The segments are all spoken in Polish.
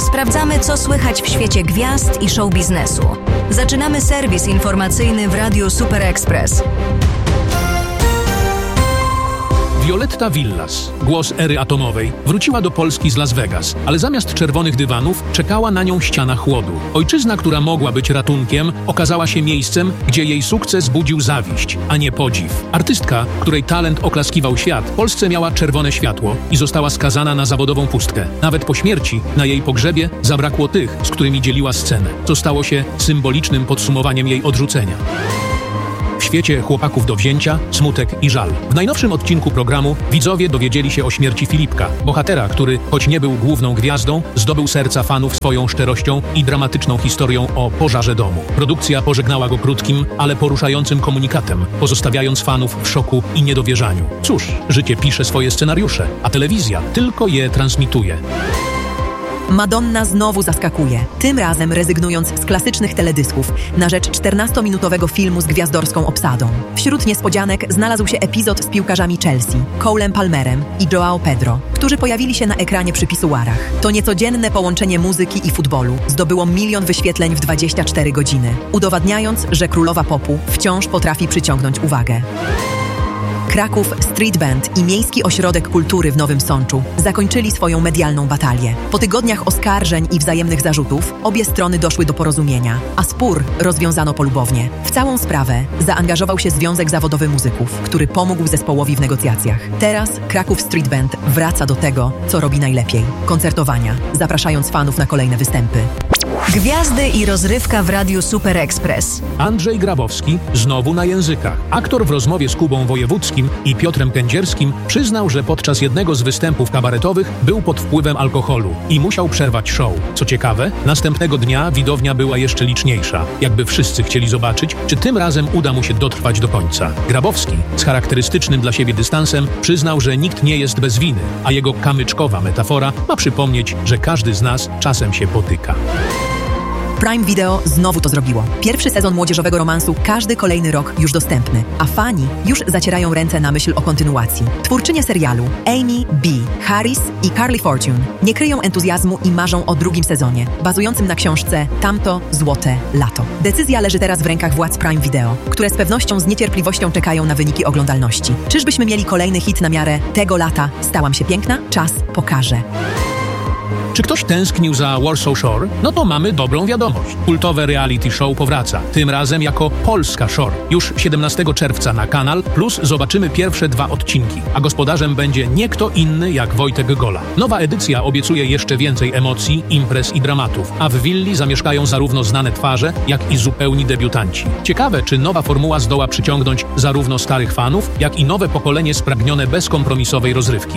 Sprawdzamy, co słychać w świecie gwiazd i show biznesu. Zaczynamy serwis informacyjny w Radiu Super Express. Violetta Villas, głos ery atomowej, wróciła do Polski z Las Vegas, ale zamiast czerwonych dywanów czekała na nią ściana chłodu. Ojczyzna, która mogła być ratunkiem, okazała się miejscem, gdzie jej sukces budził zawiść, a nie podziw. Artystka, której talent oklaskiwał świat, w Polsce miała czerwone światło i została skazana na zawodową pustkę. Nawet po śmierci, na jej pogrzebie, zabrakło tych, z którymi dzieliła scenę, co stało się symbolicznym podsumowaniem jej odrzucenia. W świecie chłopaków do wzięcia, smutek i żal. W najnowszym odcinku programu widzowie dowiedzieli się o śmierci Filipka, bohatera, który, choć nie był główną gwiazdą, zdobył serca fanów swoją szczerością i dramatyczną historią o pożarze domu. Produkcja pożegnała go krótkim, ale poruszającym komunikatem, pozostawiając fanów w szoku i niedowierzaniu. Cóż, życie pisze swoje scenariusze, a telewizja tylko je transmituje. Madonna znowu zaskakuje, tym razem rezygnując z klasycznych teledysków na rzecz 14-minutowego filmu z gwiazdorską obsadą. Wśród niespodzianek znalazł się epizod z piłkarzami Chelsea, Cole'em Palmerem i João Pedro, którzy pojawili się na ekranie przy pisuarach. To niecodzienne połączenie muzyki i futbolu zdobyło 1 000 000 wyświetleń w 24 godziny, udowadniając, że królowa popu wciąż potrafi przyciągnąć uwagę. Kraków Street Band i Miejski Ośrodek Kultury w Nowym Sączu zakończyli swoją medialną batalię. Po tygodniach oskarżeń i wzajemnych zarzutów obie strony doszły do porozumienia, a spór rozwiązano polubownie. W całą sprawę zaangażował się Związek Zawodowy Muzyków, który pomógł zespołowi w negocjacjach. Teraz Kraków Street Band wraca do tego, co robi najlepiej – koncertowania, zapraszając fanów na kolejne występy. Gwiazdy i rozrywka w Radiu Super Express. Andrzej Grabowski znowu na językach. Aktor w rozmowie z Kubą Wojewódzkim i Piotrem Kędzierskim przyznał, że podczas jednego z występów kabaretowych był pod wpływem alkoholu i musiał przerwać show. Co ciekawe, następnego dnia widownia była jeszcze liczniejsza. Jakby wszyscy chcieli zobaczyć, czy tym razem uda mu się dotrwać do końca. Grabowski z charakterystycznym dla siebie dystansem przyznał, że nikt nie jest bez winy, a jego kamyczkowa metafora ma przypomnieć, że każdy z nas czasem się potyka. Prime Video znowu to zrobiło. Pierwszy sezon młodzieżowego romansu każdy kolejny rok już dostępny, a fani już zacierają ręce na myśl o kontynuacji. Twórczynie serialu Amy B. Harris i Carly Fortune nie kryją entuzjazmu i marzą o drugim sezonie, bazującym na książce Tamto złote lato. Decyzja leży teraz w rękach władz Prime Video, które z pewnością z niecierpliwością czekają na wyniki oglądalności. Czyżbyśmy mieli kolejny hit na miarę tego lata? Stałam się piękna? Czas pokaże. Czy ktoś tęsknił za Warsaw Shore? No to mamy dobrą wiadomość. Kultowe reality show powraca. Tym razem jako Polska Shore. Już 17 czerwca na Kanal Plus zobaczymy pierwsze 2 odcinki. A gospodarzem będzie nie kto inny jak Wojtek Gola. Nowa edycja obiecuje jeszcze więcej emocji, imprez i dramatów. A w willi zamieszkają zarówno znane twarze, jak i zupełni debiutanci. Ciekawe, czy nowa formuła zdoła przyciągnąć zarówno starych fanów, jak i nowe pokolenie spragnione bezkompromisowej rozrywki.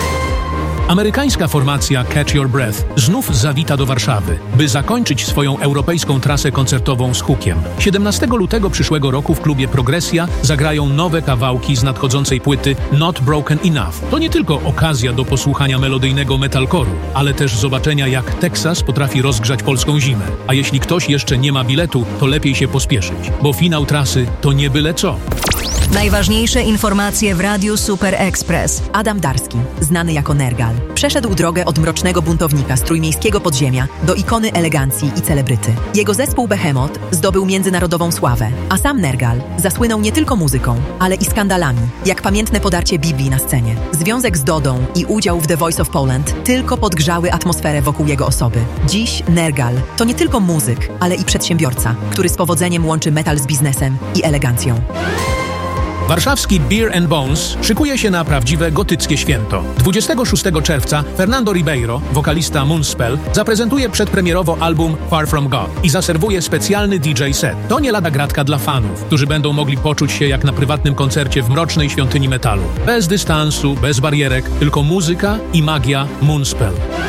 Amerykańska formacja Catch Your Breath znów zawita do Warszawy, by zakończyć swoją europejską trasę koncertową z hookiem. 17 lutego przyszłego roku w klubie Progresja zagrają nowe kawałki z nadchodzącej płyty Not Broken Enough. To nie tylko okazja do posłuchania melodyjnego metalcore'u, ale też zobaczenia, jak Teksas potrafi rozgrzać polską zimę. A jeśli ktoś jeszcze nie ma biletu, to lepiej się pospieszyć, bo finał trasy to nie byle co. Najważniejsze informacje w Radiu Super Express. Adam Darski, znany jako Nergal, przeszedł drogę od mrocznego buntownika z trójmiejskiego podziemia do ikony elegancji i celebryty. Jego zespół Behemoth zdobył międzynarodową sławę, a sam Nergal zasłynął nie tylko muzyką, ale i skandalami, jak pamiętne podarcie Biblii na scenie. Związek z Dodą i udział w The Voice of Poland tylko podgrzały atmosferę wokół jego osoby. Dziś Nergal to nie tylko muzyk, ale i przedsiębiorca, który z powodzeniem łączy metal z biznesem i elegancją. Warszawski Beer and Bones szykuje się na prawdziwe gotyckie święto. 26 czerwca Fernando Ribeiro, wokalista Moonspell, zaprezentuje przedpremierowo album Far From God i zaserwuje specjalny DJ set. To nie lada gratka dla fanów, którzy będą mogli poczuć się jak na prywatnym koncercie w mrocznej świątyni metalu. Bez dystansu, bez barierek, tylko muzyka i magia Moonspell.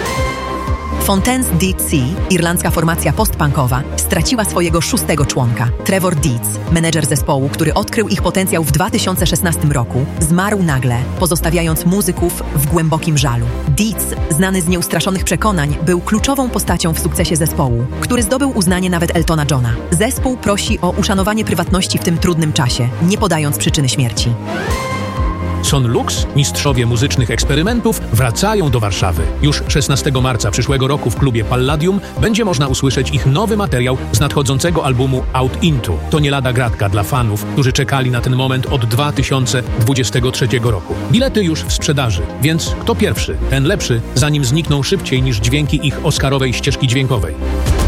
Fontaine's D.C., irlandzka formacja postpunkowa, straciła swojego 6. członka. Trevor Deeds, menedżer zespołu, który odkrył ich potencjał w 2016 roku, zmarł nagle, pozostawiając muzyków w głębokim żalu. Deeds, znany z nieustraszonych przekonań, był kluczową postacią w sukcesie zespołu, który zdobył uznanie nawet Eltona Johna. Zespół prosi o uszanowanie prywatności w tym trudnym czasie, nie podając przyczyny śmierci. Sonlux, mistrzowie muzycznych eksperymentów, wracają do Warszawy. Już 16 marca przyszłego roku w klubie Palladium będzie można usłyszeć ich nowy materiał z nadchodzącego albumu Out Into. To nie lada gratka dla fanów, którzy czekali na ten moment od 2023 roku. Bilety już w sprzedaży, więc kto pierwszy, ten lepszy, zanim znikną szybciej niż dźwięki ich oscarowej ścieżki dźwiękowej.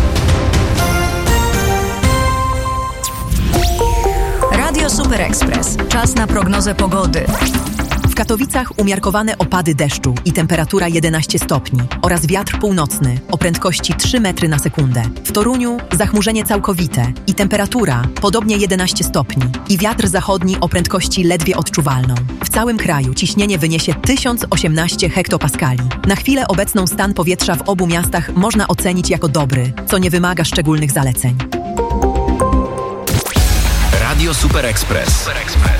Radio Super Express. Czas na prognozę pogody. W Katowicach umiarkowane opady deszczu i temperatura 11 stopni oraz wiatr północny o prędkości 3 metry na sekundę. W Toruniu zachmurzenie całkowite i temperatura podobnie 11 stopni i wiatr zachodni o prędkości ledwie odczuwalną. W całym kraju ciśnienie wyniesie 1018 hektopaskali. Na chwilę obecną stan powietrza w obu miastach można ocenić jako dobry, co nie wymaga szczególnych zaleceń. Radio Super Express.